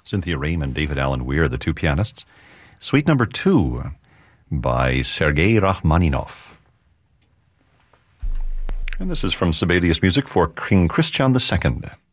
Cynthia Raymond, David Allen Weir, the two pianists. Suite number 2 by Sergei Rachmaninoff. And this is from Sibelius Music for King Christian II.